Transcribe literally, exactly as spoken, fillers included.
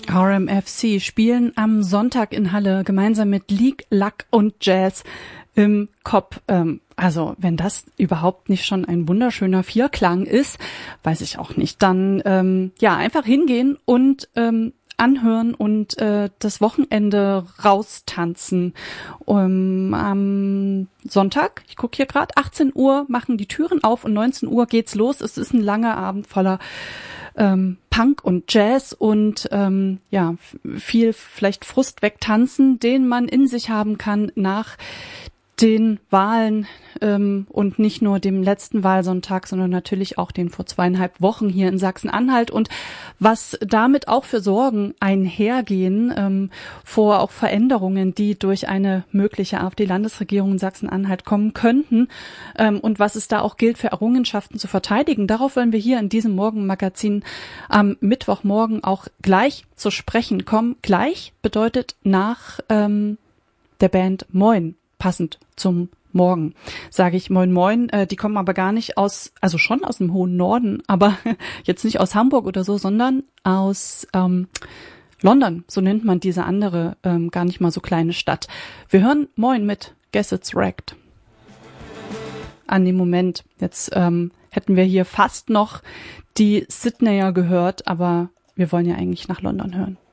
R M F C spielen am Sonntag in Halle gemeinsam mit Leak, Luck und Jazz im Kop. Ähm, also wenn das überhaupt nicht schon ein wunderschöner Vierklang ist, weiß ich auch nicht. Dann ähm, ja einfach hingehen und ähm, anhören und äh, das Wochenende raustanzen. Um, am Sonntag, ich gucke hier gerade, achtzehn Uhr machen die Türen auf und neunzehn Uhr geht's los. Es ist ein langer Abend voller ähm, Punk und Jazz und ähm, ja viel vielleicht Frust wegtanzen, den man in sich haben kann nach den Wahlen ähm, und nicht nur dem letzten Wahlsonntag, sondern natürlich auch den vor zweieinhalb Wochen hier in Sachsen-Anhalt und was damit auch für Sorgen einhergehen ähm, vor auch Veränderungen, die durch eine mögliche AfD-Landesregierung in Sachsen-Anhalt kommen könnten ähm, und was es da auch gilt, für Errungenschaften zu verteidigen. Darauf wollen wir hier in diesem Morgenmagazin am Mittwochmorgen auch gleich zu sprechen kommen. Gleich bedeutet nach ähm, der Band Moin. Passend zum Morgen, sage ich Moin Moin. Äh, die kommen aber gar nicht aus, also schon aus dem hohen Norden, aber jetzt nicht aus Hamburg oder so, sondern aus ähm, London. So nennt man diese andere, ähm, gar nicht mal so kleine Stadt. Wir hören Moin mit Guess It's Wrecked. An dem Moment. Jetzt ähm, hätten wir hier fast noch die Sydneyer gehört, aber wir wollen ja eigentlich nach London hören.